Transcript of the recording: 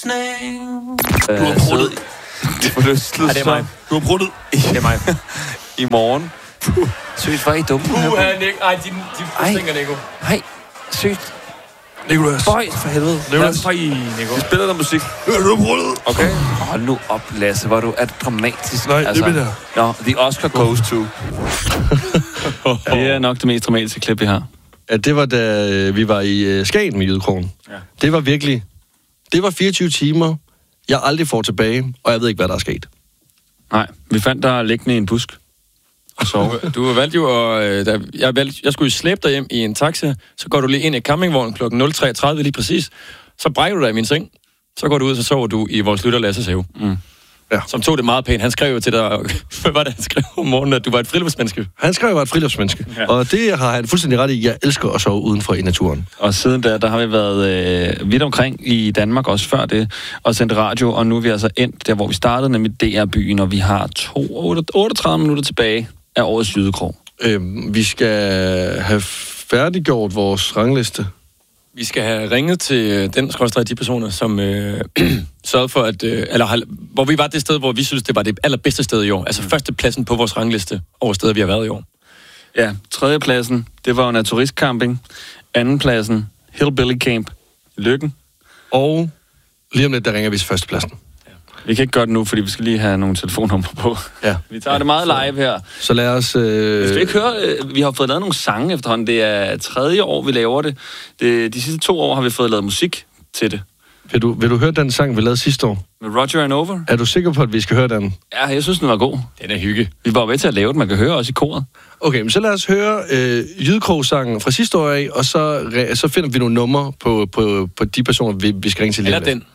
Du har pruttet. Forlystelser. Det er mig. Du har pruttet. Det er mig. I morgen. Sygt, hvor er I dumme. Nick. Ej, de stinker, Nico. Hej, sygt. Nicolas. Bøj, for helvede. Nicolas. Vi spiller der musik. Du har pruttet. Okay. Hold nu op, Lasse, hvor du er dramatisk. Nej, det mener jeg. Nå, the Oscar goes to. Det er nok det mest dramatiske klip, vi har. Ja, det var da vi var i Skagen med Jydekrogen. Ja. Det var virkelig... Det var 24 timer, jeg aldrig får tilbage, og jeg ved ikke, hvad der er sket. Nej, vi fandt dig liggende i en busk. Og sove. Du valgte jo at... Jeg skulle jo slæbe dig hjem i en taxa, så går du lige ind i campingvognen kl. 03.30 lige præcis. Så brækker du dig i min seng. Så går du ud, så sover du i vores lytter Lasses have. Mm. Ja. Som tog det meget pænt. Han skrev jo til dig... Hvad var det, han skrev om morgenen? At du var et friluftsmenneske. Han skrev, at jeg var et friluftsmenneske. Ja. Og det har han fuldstændig ret i. Jeg elsker at sove udenfor i naturen. Og siden der har vi været vidt omkring i Danmark, også før det, og sendt radio, og nu er vi altså endt der, hvor vi startede, nemlig DR-byen, og vi har 38 minutter tilbage af årets Jydekrog. Vi skal have færdiggjort vores rangliste. Vi skal have ringet til de personer, som sørgede for, at... hvor vi var det sted, hvor vi synes, det var det allerbedste sted i år. Altså førstepladsen på vores rangliste over steder, vi har været i år. Ja, tredjepladsen, det var jo naturistcamping. Andenpladsen, Hillbilly Camp, Løkken. Og lige om lidt, der ringer vi til førstepladsen. Vi kan ikke gøre det nu, fordi vi skal lige have nogle telefonnumre på. Ja. Vi tager det meget live her. Så lad os... Hvis vi ikke hører, vi har fået lavet nogle sange efterhånden. Det er tredje år, vi laver det. De sidste 2 år har vi fået lavet musik til det. Vil du høre den sang, vi lavede sidste år? Med Roger and Over? Er du sikker på, at vi skal høre den? Ja, jeg synes, den var god. Den er hygge. Vi var med til at lave den, man kan høre også i koret. Okay, men så lad os høre Jydekrogssangen fra sidste år af, og så finder vi nogle numre på de personer, vi skal ringe til lige. Eller den.